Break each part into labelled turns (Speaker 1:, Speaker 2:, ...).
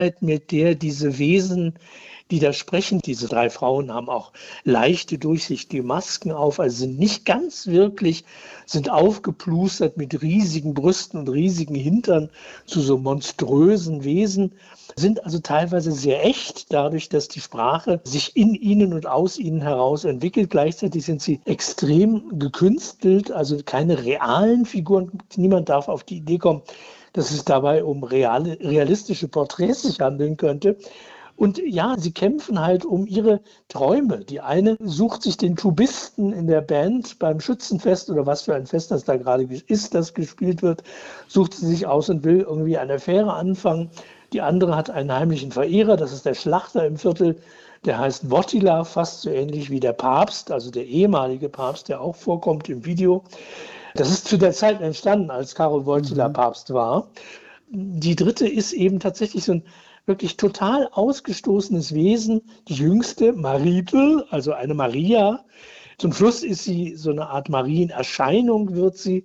Speaker 1: mit der diese Wesen, die da sprechen, diese 3 Frauen haben auch leichte, durchsichtige Masken auf, also sind nicht ganz wirklich, sind aufgeplustert mit riesigen Brüsten und riesigen Hintern zu so monströsen Wesen, sind also teilweise sehr echt, dadurch, dass die Sprache sich in ihnen und aus ihnen heraus entwickelt. Gleichzeitig sind sie extrem gekünstelt, also keine realen Figuren. Niemand darf auf die Idee kommen, dass es dabei um realistische Porträts sich handeln könnte. Und ja, sie kämpfen halt um ihre Träume. Die eine sucht sich den Tubisten in der Band beim Schützenfest oder was für ein Fest das da gerade ist, das gespielt wird, sucht sie sich aus und will irgendwie eine Affäre anfangen. Die andere hat einen heimlichen Verehrer, das ist der Schlachter im Viertel, der heißt Wojtyła, fast so ähnlich wie der Papst, also der ehemalige Papst, der auch vorkommt im Video. Das ist zu der Zeit entstanden, als Karol Wojtyła Papst war. Die dritte ist eben tatsächlich so ein wirklich total ausgestoßenes Wesen, die jüngste, Maritel, also eine Maria. Zum Schluss ist sie so eine Art Marienerscheinung, wird sie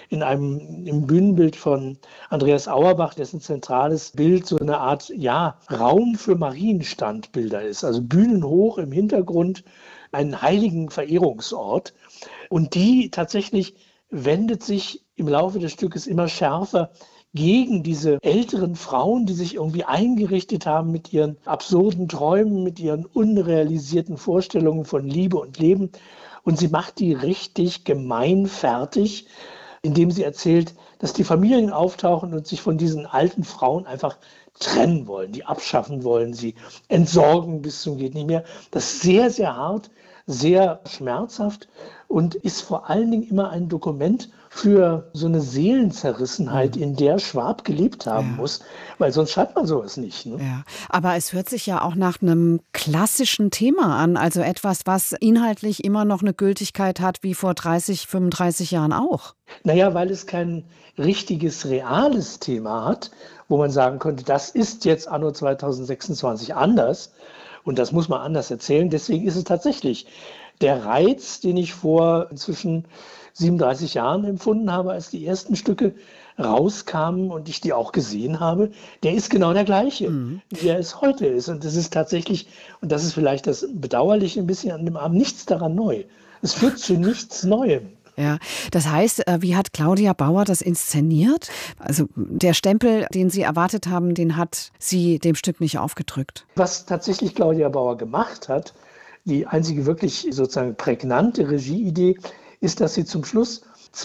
Speaker 1: im Bühnenbild von Andreas Auerbach, dessen zentrales Bild so eine Art, ja, Raum für Marienstandbilder ist. Also bühnenhoch im Hintergrund, einen heiligen Verehrungsort. Und die tatsächlich wendet sich im Laufe des Stückes immer schärfer gegen diese älteren Frauen, die sich irgendwie eingerichtet haben mit ihren absurden Träumen, mit ihren unrealisierten Vorstellungen von Liebe und Leben. Und sie macht die richtig gemein fertig, indem sie erzählt, dass die Familien auftauchen und sich von diesen alten Frauen einfach trennen wollen, die abschaffen wollen, sie entsorgen bis zum geht nicht mehr. Das ist sehr, sehr hart, sehr schmerzhaft und ist vor allen Dingen immer ein Dokument für so eine Seelenzerrissenheit, in der Schwab gelebt haben muss, weil sonst schreibt man sowas nicht. Ne?
Speaker 2: Ja, aber es hört sich ja auch nach einem klassischen Thema an, also etwas, was inhaltlich immer noch eine Gültigkeit hat, wie vor 30, 35 Jahren auch.
Speaker 1: Naja, weil es kein richtiges, reales Thema hat, wo man sagen könnte, das ist jetzt anno 2026 anders und das muss man anders erzählen. Deswegen ist es tatsächlich der Reiz, den ich vor inzwischen 37 Jahren empfunden habe, als die ersten Stücke rauskamen und ich die auch gesehen habe, der ist genau der gleiche, wie er es heute ist. Und das ist tatsächlich, und das ist vielleicht das Bedauerliche ein bisschen an dem Abend, nichts daran neu. Es führt zu nichts Neuem.
Speaker 2: Ja, das heißt, wie hat Claudia Bauer das inszeniert? Also der Stempel, den Sie erwartet haben, den hat sie dem Stück nicht aufgedrückt.
Speaker 1: Was tatsächlich Claudia Bauer gemacht hat, die einzige wirklich sozusagen prägnante Regieidee, ist, dass sie zum Schluss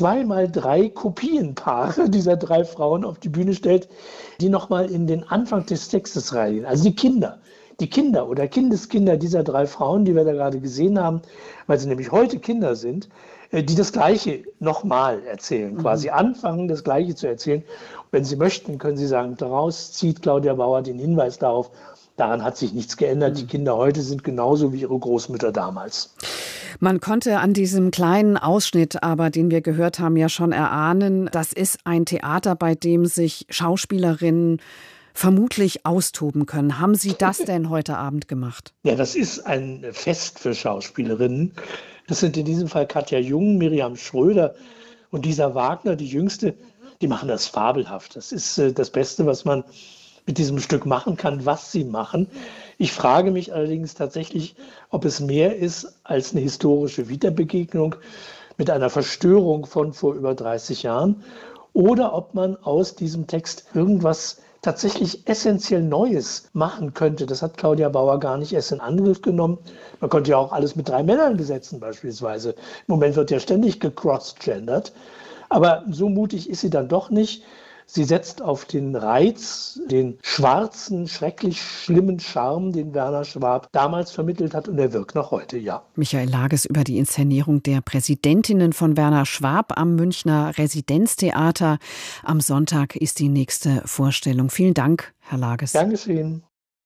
Speaker 1: 2x3 Kopienpaare dieser 3 Frauen auf die Bühne stellt, die nochmal in den Anfang des Textes reingehen. Also die Kinder oder Kindeskinder dieser 3 Frauen, die wir da gerade gesehen haben, weil sie nämlich heute Kinder sind, die das Gleiche nochmal erzählen, quasi anfangen, das Gleiche zu erzählen. Und wenn Sie möchten, können Sie sagen, daraus zieht Claudia Bauer den Hinweis darauf, daran hat sich nichts geändert. Die Kinder heute sind genauso wie ihre Großmütter damals.
Speaker 2: Man konnte an diesem kleinen Ausschnitt, aber den wir gehört haben, ja schon erahnen, das ist ein Theater, bei dem sich Schauspielerinnen vermutlich austoben können. Haben Sie das denn heute Abend gemacht?
Speaker 1: Ja, das ist ein Fest für Schauspielerinnen. Das sind in diesem Fall Katja Jung, Miriam Schröder und Lisa Wagner, die Jüngste. Die machen das fabelhaft. Das ist das Beste, was man mit diesem Stück machen kann, was sie machen. Ich frage mich allerdings tatsächlich, ob es mehr ist als eine historische Wiederbegegnung mit einer Verstörung von vor über 30 Jahren oder ob man aus diesem Text irgendwas tatsächlich essentiell Neues machen könnte. Das hat Claudia Bauer gar nicht erst in Angriff genommen. Man könnte ja auch alles mit 3 Männern besetzen beispielsweise. Im Moment wird ja ständig gecross-gendert. Aber so mutig ist sie dann doch nicht. Sie setzt auf den Reiz, den schwarzen, schrecklich schlimmen Charme, den Werner Schwab damals vermittelt hat und er wirkt noch heute, ja.
Speaker 2: Michael Lages über die Inszenierung der Präsidentinnen von Werner Schwab am Münchner Residenztheater. Am Sonntag ist die nächste Vorstellung. Vielen Dank, Herr Lages.
Speaker 1: Gern geschehen.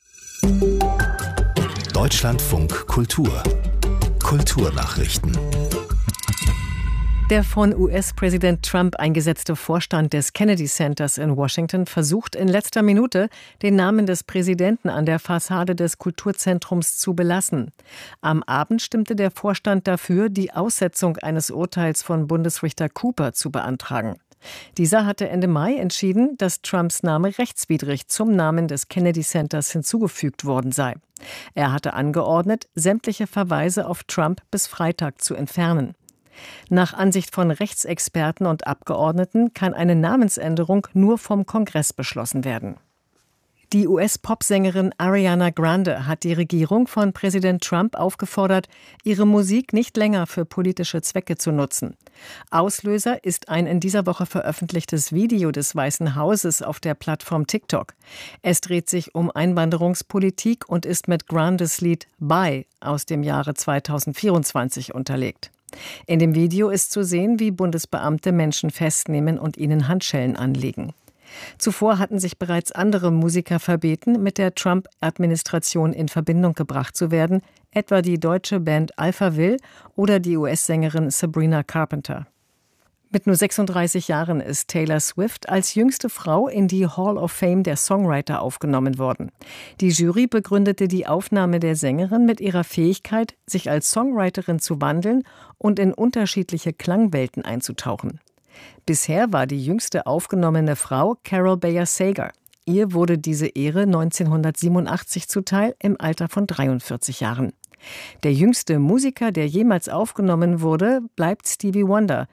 Speaker 3: Deutschlandfunk Kultur. Kulturnachrichten.
Speaker 4: Der von US-Präsident Trump eingesetzte Vorstand des Kennedy Centers in Washington versucht in letzter Minute, den Namen des Präsidenten an der Fassade des Kulturzentrums zu belassen. Am Abend stimmte der Vorstand dafür, die Aussetzung eines Urteils von Bundesrichter Cooper zu beantragen. Dieser hatte Ende Mai entschieden, dass Trumps Name rechtswidrig zum Namen des Kennedy Centers hinzugefügt worden sei. Er hatte angeordnet, sämtliche Verweise auf Trump bis Freitag zu entfernen. Nach Ansicht von Rechtsexperten und Abgeordneten kann eine Namensänderung nur vom Kongress beschlossen werden. Die US-Popsängerin Ariana Grande hat die Regierung von Präsident Trump aufgefordert, ihre Musik nicht länger für politische Zwecke zu nutzen. Auslöser ist ein in dieser Woche veröffentlichtes Video des Weißen Hauses auf der Plattform TikTok. Es dreht sich um Einwanderungspolitik und ist mit Grandes Lied Bye aus dem Jahre 2024 unterlegt. In dem Video ist zu sehen, wie Bundesbeamte Menschen festnehmen und ihnen Handschellen anlegen. Zuvor hatten sich bereits andere Musiker verbeten, mit der Trump-Administration in Verbindung gebracht zu werden, etwa die deutsche Band Alphaville oder die US-Sängerin Sabrina Carpenter. Mit nur 36 Jahren ist Taylor Swift als jüngste Frau in die Hall of Fame der Songwriter aufgenommen worden. Die Jury begründete die Aufnahme der Sängerin mit ihrer Fähigkeit, sich als Songwriterin zu wandeln und in unterschiedliche Klangwelten einzutauchen. Bisher war die jüngste aufgenommene Frau Carol Bayer Sager. Ihr wurde diese Ehre 1987 zuteil, im Alter von 43 Jahren. Der jüngste Musiker, der jemals aufgenommen wurde, bleibt Stevie Wonder,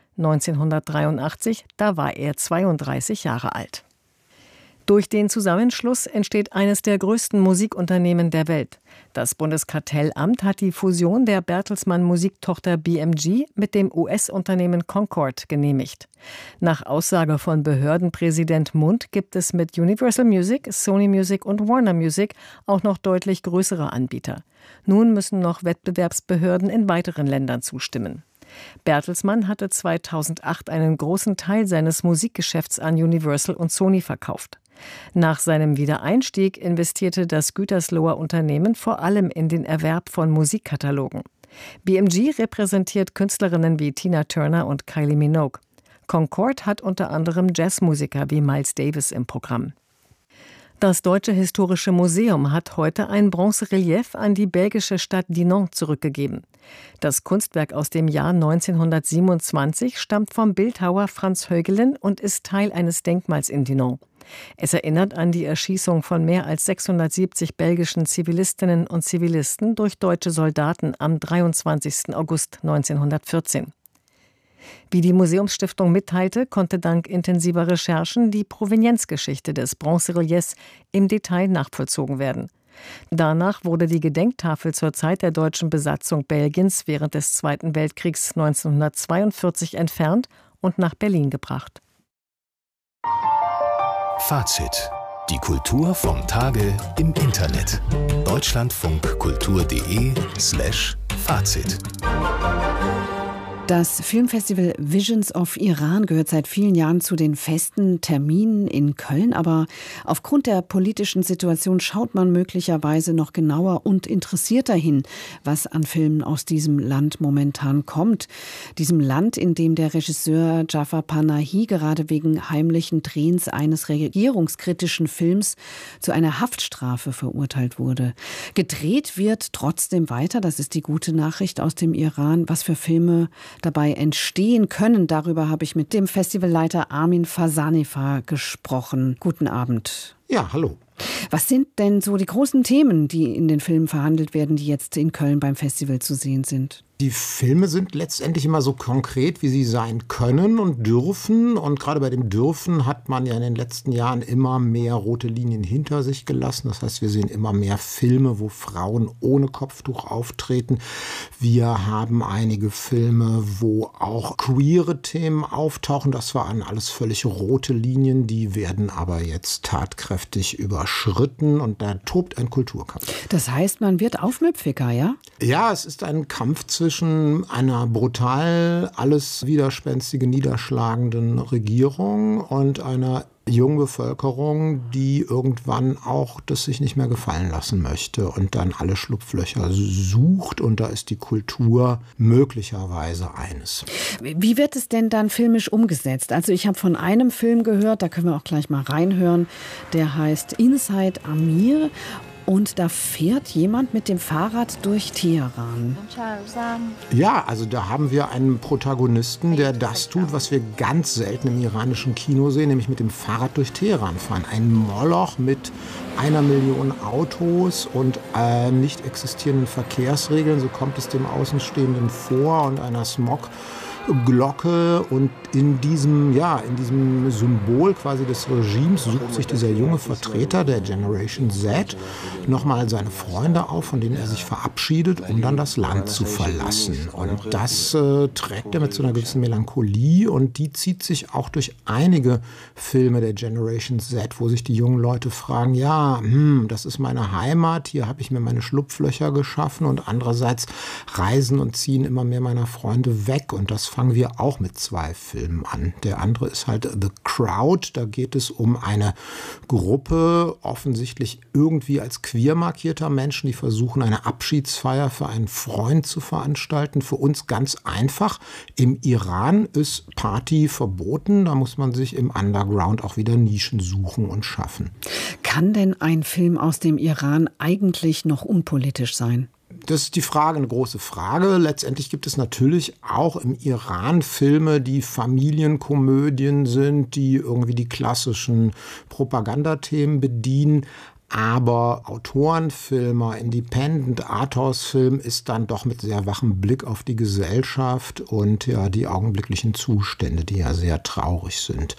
Speaker 4: 1983, da war er 32 Jahre alt. Durch den Zusammenschluss entsteht eines der größten Musikunternehmen der Welt. Das Bundeskartellamt hat die Fusion der Bertelsmann Musiktochter BMG mit dem US-Unternehmen Concord genehmigt. Nach Aussage von Behördenpräsident Mundt gibt es mit Universal Music, Sony Music und Warner Music auch noch deutlich größere Anbieter. Nun müssen noch Wettbewerbsbehörden in weiteren Ländern zustimmen. Bertelsmann hatte 2008 einen großen Teil seines Musikgeschäfts an Universal und Sony verkauft. Nach seinem Wiedereinstieg investierte das Gütersloher Unternehmen vor allem in den Erwerb von Musikkatalogen. BMG repräsentiert Künstlerinnen wie Tina Turner und Kylie Minogue. Concord hat unter anderem Jazzmusiker wie Miles Davis im Programm. Das Deutsche Historische Museum hat heute ein Bronzerelief an die belgische Stadt Dinant zurückgegeben. Das Kunstwerk aus dem Jahr 1927 stammt vom Bildhauer Franz Högelin und ist Teil eines Denkmals in Dinant. Es erinnert an die Erschießung von mehr als 670 belgischen Zivilistinnen und Zivilisten durch deutsche Soldaten am 23. August 1914. Wie die Museumsstiftung mitteilte, konnte dank intensiver Recherchen die Provenienzgeschichte des Bronzereliefs im Detail nachvollzogen werden. Danach wurde die Gedenktafel zur Zeit der deutschen Besatzung Belgiens während des Zweiten Weltkriegs 1942 entfernt und nach Berlin gebracht.
Speaker 3: Fazit. Die Kultur vom Tage im Internet. deutschlandfunkkultur.de/Fazit.
Speaker 2: Das Filmfestival Visions of Iran gehört seit vielen Jahren zu den festen Terminen in Köln, aber aufgrund der politischen Situation schaut man möglicherweise noch genauer und interessierter hin, was an Filmen aus diesem Land momentan kommt. Diesem Land, in dem der Regisseur Jafar Panahi gerade wegen heimlichen Drehens eines regierungskritischen Films zu einer Haftstrafe verurteilt wurde. Gedreht wird trotzdem weiter, das ist die gute Nachricht aus dem Iran. Was für Filme dabei entstehen können. Darüber habe ich mit dem Festivalleiter Armin Fasanifar gesprochen. Guten Abend.
Speaker 5: Ja, hallo.
Speaker 2: Was sind denn so die großen Themen, die in den Filmen verhandelt werden, die jetzt in Köln beim Festival zu sehen sind?
Speaker 5: Die Filme sind letztendlich immer so konkret, wie sie sein können und dürfen. Und gerade bei dem Dürfen hat man ja in den letzten Jahren immer mehr rote Linien hinter sich gelassen. Das heißt, wir sehen immer mehr Filme, wo Frauen ohne Kopftuch auftreten. Wir haben einige Filme, wo auch queere Themen auftauchen. Das waren alles völlig rote Linien. Die werden aber jetzt tatkräftig überschritten. Und da tobt ein Kulturkampf.
Speaker 2: Das heißt, man wird aufmüpfiger, ja?
Speaker 5: Ja, es ist ein Kampf zwischen einer brutal alles widerspenstige, niederschlagenden Regierung und einer jungen Bevölkerung, die irgendwann auch das sich nicht mehr gefallen lassen möchte und dann alle Schlupflöcher sucht. Und da ist die Kultur möglicherweise eines.
Speaker 2: Wie wird es denn dann filmisch umgesetzt? Also ich habe von einem Film gehört, da können wir auch gleich mal reinhören, der heißt Inside Amir. Und da fährt jemand mit dem Fahrrad durch Teheran.
Speaker 5: Ja, also da haben wir einen Protagonisten, der das tut, was wir ganz selten im iranischen Kino sehen, nämlich mit dem Fahrrad durch Teheran fahren. Ein Moloch mit 1 Million Autos und nicht existierenden Verkehrsregeln, so kommt es dem Außenstehenden vor, und einer Smogglocke, und in diesem Symbol quasi des Regimes sucht sich dieser junge Vertreter der Generation Z nochmal seine Freunde auf, von denen er sich verabschiedet, um dann das Land zu verlassen. Und das trägt er mit so einer gewissen Melancholie, und die zieht sich auch durch einige Filme der Generation Z, wo sich die jungen Leute fragen, das ist meine Heimat, hier habe ich mir meine Schlupflöcher geschaffen, und andererseits reisen und ziehen immer mehr meiner Freunde weg, und das fangen wir auch mit 2 Filmen an. Der andere ist halt The Crowd. Da geht es um eine Gruppe, offensichtlich irgendwie als queer markierter Menschen, die versuchen, eine Abschiedsfeier für einen Freund zu veranstalten. Für uns ganz einfach. Im Iran ist Party verboten. Da muss man sich im Underground auch wieder Nischen suchen und schaffen.
Speaker 2: Kann denn ein Film aus dem Iran eigentlich noch unpolitisch sein?
Speaker 5: Das ist die Frage, eine große Frage. Letztendlich gibt es natürlich auch im Iran Filme, die Familienkomödien sind, die irgendwie die klassischen Propagandathemen bedienen. Aber Autorenfilmer, Independent Arthouse-Film ist dann doch mit sehr wachem Blick auf die Gesellschaft und ja die augenblicklichen Zustände, die ja sehr traurig sind.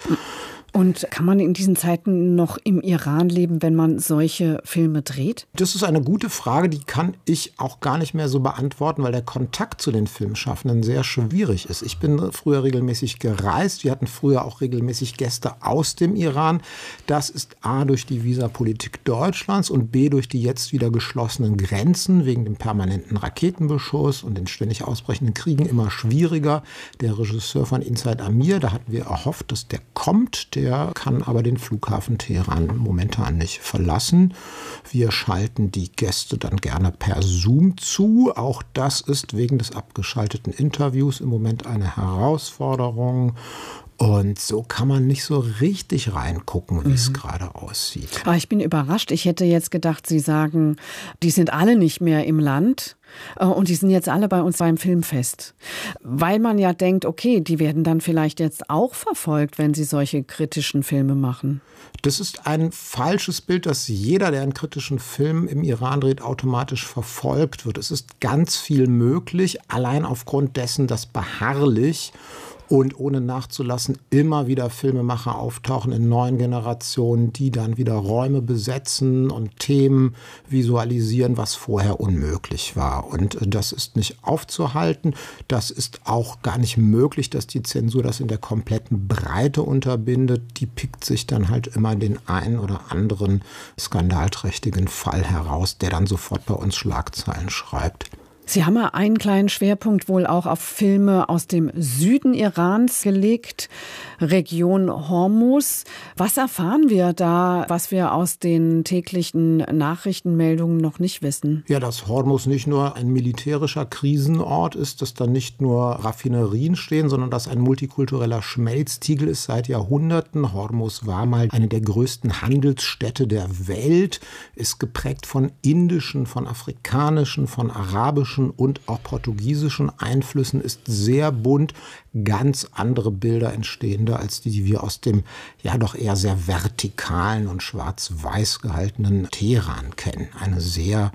Speaker 2: Und kann man in diesen Zeiten noch im Iran leben, wenn man solche Filme dreht?
Speaker 5: Das ist eine gute Frage, die kann ich auch gar nicht mehr so beantworten, weil der Kontakt zu den Filmschaffenden sehr schwierig ist. Ich bin früher regelmäßig gereist. Wir hatten früher auch regelmäßig Gäste aus dem Iran. Das ist A, durch die Visapolitik Deutschlands und B, durch die jetzt wieder geschlossenen Grenzen wegen dem permanenten Raketenbeschuss und den ständig ausbrechenden Kriegen immer schwieriger. Der Regisseur von Inside Amir, da hatten wir erhofft, dass der kommt. Der kann aber den Flughafen Teheran momentan nicht verlassen. Wir schalten die Gäste dann gerne per Zoom zu. Auch das ist wegen des abgeschalteten Interviews im Moment eine Herausforderung. Und so kann man nicht so richtig reingucken, wie es gerade aussieht.
Speaker 2: Aber ich bin überrascht. Ich hätte jetzt gedacht, Sie sagen, die sind alle nicht mehr im Land. Und die sind jetzt alle bei uns beim Filmfest. Weil man ja denkt, okay, die werden dann vielleicht jetzt auch verfolgt, wenn sie solche kritischen Filme machen.
Speaker 5: Das ist ein falsches Bild, dass jeder, der einen kritischen Film im Iran dreht, automatisch verfolgt wird. Es ist ganz viel möglich, allein aufgrund dessen, dass beharrlich und ohne nachzulassen immer wieder Filmemacher auftauchen in neuen Generationen, die dann wieder Räume besetzen und Themen visualisieren, was vorher unmöglich war. Und das ist nicht aufzuhalten. Das ist auch gar nicht möglich, dass die Zensur das in der kompletten Breite unterbindet. Die pickt sich dann halt immer den einen oder anderen skandalträchtigen Fall heraus, der dann sofort bei uns Schlagzeilen schreibt.
Speaker 2: Sie haben ja einen kleinen Schwerpunkt wohl auch auf Filme aus dem Süden Irans gelegt, Region Hormuz. Was erfahren wir da, was wir aus den täglichen Nachrichtenmeldungen noch nicht wissen?
Speaker 5: Ja, dass Hormuz nicht nur ein militärischer Krisenort ist, dass da nicht nur Raffinerien stehen, sondern dass ein multikultureller Schmelztiegel ist seit Jahrhunderten. Hormuz war mal eine der größten Handelsstädte der Welt, ist geprägt von indischen, von afrikanischen, von arabischen und auch portugiesischen Einflüssen, ist sehr bunt, ganz andere Bilder entstehen da, als die wir aus dem ja doch eher sehr vertikalen und schwarz-weiß gehaltenen Teheran kennen. Eine sehr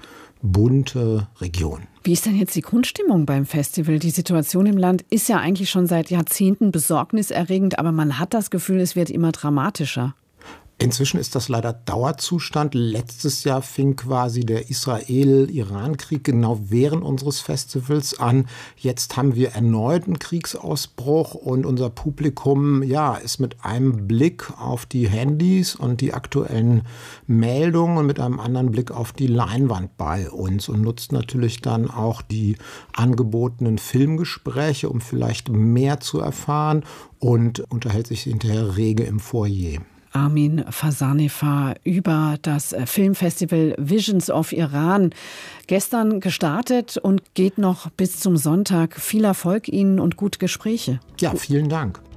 Speaker 5: bunte Region.
Speaker 2: Wie ist denn jetzt die Grundstimmung beim Festival? Die Situation im Land ist ja eigentlich schon seit Jahrzehnten besorgniserregend, aber man hat das Gefühl, es wird immer dramatischer.
Speaker 5: Inzwischen ist das leider Dauerzustand. Letztes Jahr fing quasi der Israel-Iran-Krieg genau während unseres Festivals an. Jetzt haben wir erneut einen Kriegsausbruch und unser Publikum ist mit einem Blick auf die Handys und die aktuellen Meldungen und mit einem anderen Blick auf die Leinwand bei uns und nutzt natürlich dann auch die angebotenen Filmgespräche, um vielleicht mehr zu erfahren, und unterhält sich hinterher rege im Foyer.
Speaker 2: Armin Fasanifar über das Filmfestival Visions of Iran. Gestern gestartet und geht noch bis zum Sonntag. Viel Erfolg Ihnen und gute Gespräche.
Speaker 5: Ja, vielen Dank.